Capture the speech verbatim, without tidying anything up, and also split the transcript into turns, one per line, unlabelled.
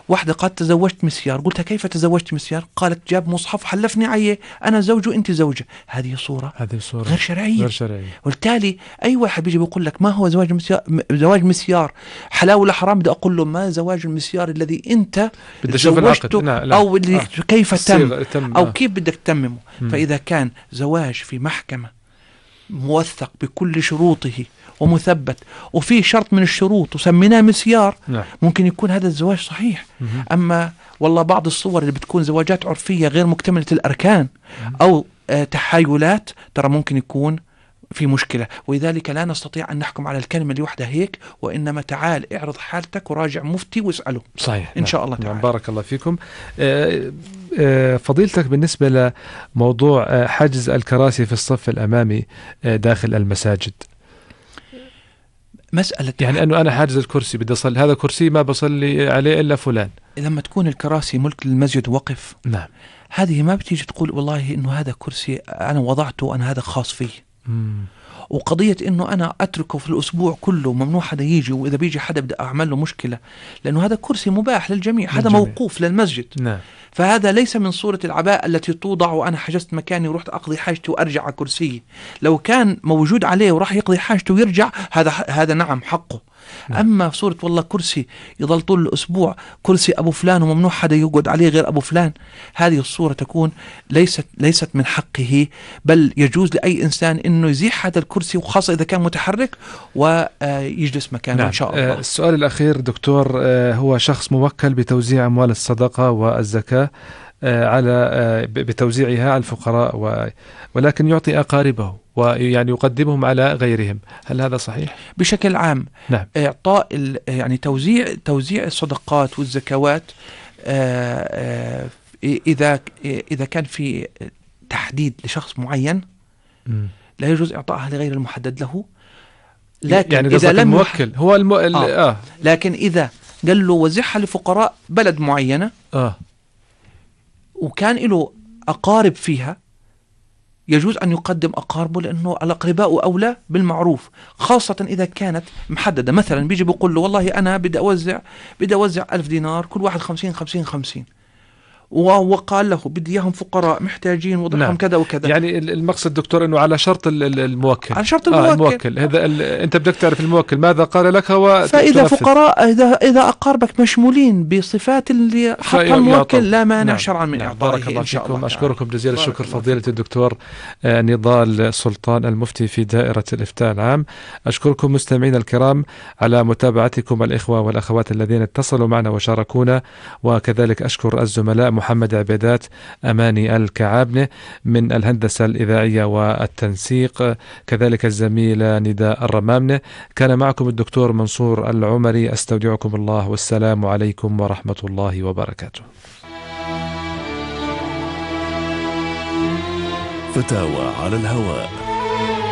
واحدة قالت تزوجت مسيار، قلتها كيف تزوجت مسيار؟ قالت جاب مصحف حلفني عليه أنا زوج وأنت زوجة. هذه صورة
هذه صورة
غير شرعية.
غير شرعية.
وبالتالي أي واحد بيجي بيقول لك ما هو زواج مسيار، زواج مسيار حلال ولا حرام، بدي أقول له ما زواج المسيار الذي أنت زوجته
لا.
أو اللي آه. كيف تم,
تم
أو
آه.
كيف بدك تتممه. فإذا كان زواج في محكمة موثق بكل شروطه ومثبت وفي شرط من الشروط وسميناه مسيار،
نعم.
ممكن يكون هذا الزواج صحيح.
مم.
أما والله بعض الصور اللي بتكون زواجات عرفية غير مكتملة الأركان مم. أو آه تحايلات، ترى ممكن يكون في مشكلة. ولذلك لا نستطيع أن نحكم على الكلمة اللي وحدها هيك، وإنما تعال اعرض حالتك وراجع مفتي واسأله.
صحيح.
إن
نعم.
شاء الله تعالى.
نعم. بارك الله فيكم. آه آه فضيلتك، بالنسبة لموضوع آه حجز الكراسي في الصف الأمامي آه داخل المساجد،
مسألة
يعني أنه أنا حاجز الكرسي بدي أصلي، هذا كرسي ما بصلي عليه إلا فلان.
لما تكون الكراسي ملك للمسجد وقف،
نعم،
هذه ما بتيجي تقول والله إنه هذا كرسي أنا وضعته أنا هذا خاص فيه.
مم.
وقضية إنه أنا أتركه في الأسبوع كله ممنوع حدا يجي، وإذا بيجي حدا بدي أعمل له مشكلة، لأنه هذا كرسي مباح للجميع، هذا موقوف للمسجد.
نعم.
فهذا ليس من صورة العباءة التي توضع وأنا حجزت مكاني ورحت أقضي حاجتي وأرجع على كرسي. لو كان موجود عليه وراح يقضي حاجته ويرجع، هذا هذا نعم حقه. نعم. أما صورة والله كرسي يضل طول الأسبوع كرسي أبو فلان وممنوع حدا يقعد عليه غير أبو فلان، هذه الصورة تكون ليست ليست من حقه، بل يجوز لأي إنسان إنه يزيح هذا الكرسي، وخاصة إذا كان متحرك، ويجلس مكانه. نعم. إن شاء الله.
السؤال الأخير دكتور، هو شخص موكل بتوزيع أموال الصدقة والزكاة على بتوزيعها على الفقراء، ولكن يعطي أقاربه ويعني يقدمهم على غيرهم، هل هذا صحيح؟
بشكل عام
نعم.
إعطاء يعني توزيع توزيع الصدقات والزكوات، إذا إذا كان في تحديد لشخص معين م. لا يجوز إعطائها لغير المحدد له.
لكن يعني إذا لم الموكل هو الم...
آه. آه. لكن إذا قال له وزعها لفقراء بلد معينة
آه.
وكان له أقارب فيها، يجوز أن يقدم أقاربه، لأنه الأقرباء أولى بالمعروف، خاصة إذا كانت محددة. مثلا بيجي بيقول له والله أنا بدي أوزع بدي أوزع ألف دينار، كل واحد خمسين خمسين خمسين، وقال له بدي إياهم فقراء محتاجين وضعهم نعم. كذا وكذا.
يعني المقصد دكتور أنه على شرط الموكل،
على شرط الموكل,
آه الموكل. هذا أنت بدك تعرف الموكل ماذا قال لك هو.
فإذا فقراء إذا إذا أقاربك مشمولين بصفات اللي حطها الموكل لا مانع نعم. شرعا من
نعم.
إعطائه.
بارك الله فيكم. أشكركم جزيل الشكر فضيلة الدكتور نضال سلطان المفتي في دائرة الإفتاء العام. أشكركم مستمعين الكرام على متابعتكم، الإخوة والأخوات الذين اتصلوا معنا وشاركونا، وكذلك أشكر الزملاء محمد عبيدات، أماني الكعابنة من الهندسة الإذاعية والتنسيق، كذلك الزميلة نداء الرمامنة. كان معكم الدكتور منصور العمري، أستودعكم الله والسلام عليكم ورحمة الله وبركاته.
فتاوى على الهواء.